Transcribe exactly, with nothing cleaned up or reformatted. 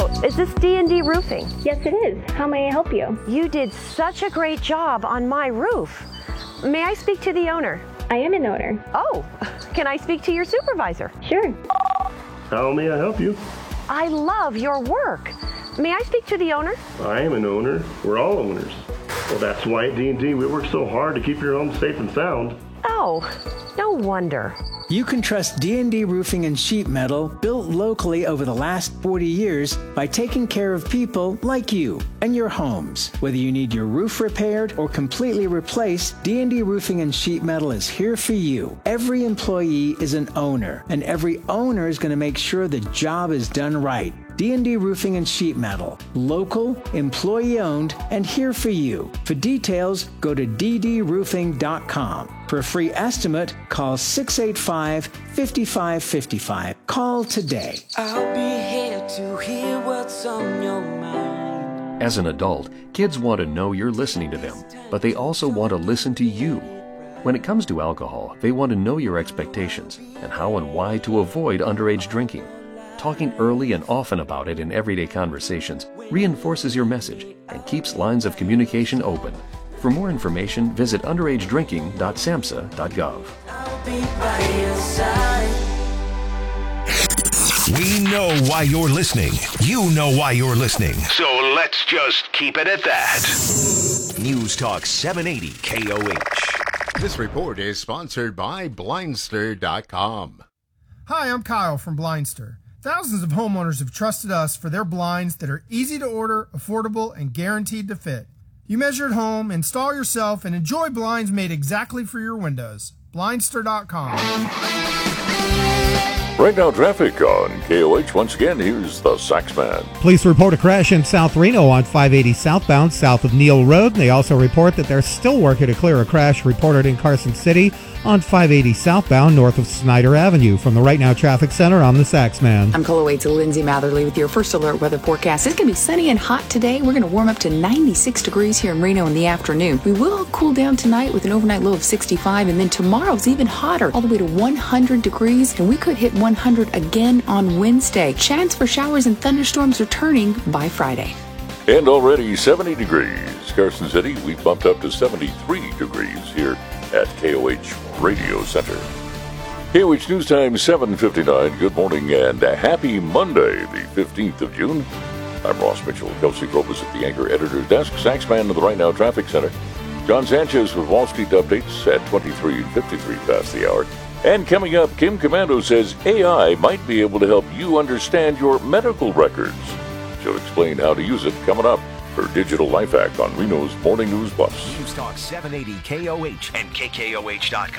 Hello, is this D and D Roofing? Yes, it is. How may I help you? You did such a great job on my roof. May I speak to the owner? I am an owner. Oh, can I speak to your supervisor? Sure. How may I help you? I love your work. May I speak to the owner? I am an owner. We're all owners. Well, that's why at D and D we work so hard to keep your home safe and sound. Oh, no wonder. You can trust D and D Roofing and Sheet Metal, built locally over the last forty years, by taking care of people like you and your homes. Whether you need your roof repaired or completely replaced, D and D Roofing and Sheet Metal is here for you. Every employee is an owner, and every owner is going to make sure the job is done right. D and D Roofing and Sheet Metal. Local, employee-owned, and here for you. For details, go to d d roofing dot com. For a free estimate, call six eight five, five five five five. Call today. I'll be here to hear what's on your mind. As an adult, kids want to know you're listening to them, but they also want to listen to you. When it comes to alcohol, they want to know your expectations and how and why to avoid underage drinking. Talking early and often about it in everyday conversations reinforces your message and keeps lines of communication open. For more information, visit underage drinking dot samhsa dot gov. I'll be by your side. We know why you're listening. You know why you're listening. So let's just keep it at that. News Talk seven eighty K O H. This report is sponsored by Blindster dot com. Hi, I'm Kyle from Blindster. Thousands of homeowners have trusted us for their blinds that are easy to order, affordable, and guaranteed to fit. You measure at home, install yourself, and enjoy blinds made exactly for your windows. Blindster dot com. Right now, traffic on K O H. Once again, here's the Saxman. Police report a crash in South Reno on five eighty southbound, south of Neal Road. They also report that they're still working to clear a crash reported in Carson City on five eighty southbound, north of Snyder Avenue. From the Right Now Traffic Center, I'm the Saxman. I'm Cole Waits, Lindsay Matherly with your first alert weather forecast. It's going to be sunny and hot today. We're going to warm up to ninety-six degrees here in Reno in the afternoon. We will cool down tonight with an overnight low of sixty-five, and then tomorrow's even hotter, all the way to one hundred degrees, and we could hit one hundred again on Wednesday. Chance for showers and thunderstorms returning by Friday. And already seventy degrees. Carson City, we bumped up to seventy-three degrees here at K O H Radio Center. K O H News Time seven fifty-nine. Good morning and a happy Monday, the fifteenth of June. I'm Ross Mitchell. Kelsey Krobus at the Anchor Editor's Desk. Saxman of the Right Now Traffic Center. John Sanchez with Wall Street Updates at twenty-three and fifty-three past the hour. And coming up, Kim Commando says A I might be able to help you understand your medical records. She'll explain how to use it coming up. Her Digital Life Hack on Reno's Morning News Bus. News Talk seven eighty K O H and K K O H dot com.